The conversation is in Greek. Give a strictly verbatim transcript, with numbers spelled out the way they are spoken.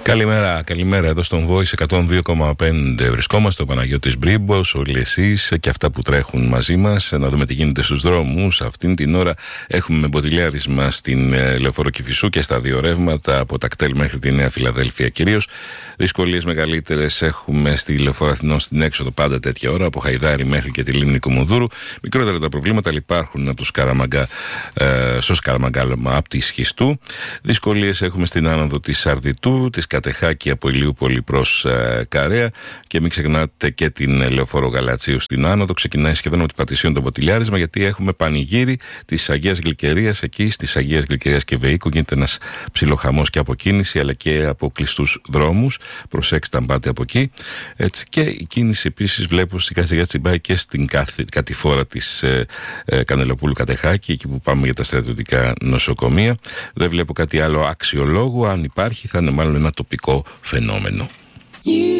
Καλημέρα, καλημέρα. Εδώ στον Voice εκατόν δύο κόμμα πέντε βρισκόμαστε, ο Παναγιώτης Μπρίμπος, όλοι εσείς και αυτά που τρέχουν μαζί μας. Να δούμε τι γίνεται στους δρόμους. Αυτήν την ώρα έχουμε μποτιλιάρισμα στην Λεωφόρο Κηφισού και στα δύο ρεύματα από τα κτέλ μέχρι τη Νέα Φιλαδέλφια κυρίως. Δυσκολίες μεγαλύτερες έχουμε στη Λεωφόρο Αθηνών στην έξοδο πάντα τέτοια ώρα, από Χαϊδάρη μέχρι και τη Λίμνη Κομοδούρου. Μικρότερα τα προβλήματα υπάρχουν από το Σκαραμαγκά, ε, στο Σκαραμαγκάλωμα από τη Σχιστού. Δυσκολίες έχουμε στην άνοδο της Σαρδιτού, της Κατεχάκη από Ηλιούπολη προς ε, Καρέα, και μην ξεχνάτε και την Λεωφόρο Γαλατσίου στην άνοδο. Ξεκινάει σχεδόν από την Πατησίων το μποτιλιάρισμα, γιατί έχουμε πανηγύρι της Αγίας Γλυκερίας. Εκεί στις Αγίας Γλυκερίας και Βεϊκού γίνεται ένας ψιλοχαμός και από κίνηση αλλά και από κλειστούς δρόμους. Προσέξτε αν πάτε από εκεί. Έτσι, και η κίνηση επίσης βλέπω σιγά σιγά τσιμπάει και στην κατηφόρα της ε, ε, Κανελοπούλου Κατεχάκη, εκεί που πάμε για τα στρατιωτικά νοσοκομεία. Δεν βλέπω κάτι άλλο αξιολόγου. Αν υπάρχει, θα είναι μάλλον ένα τοπικό φαινόμενο.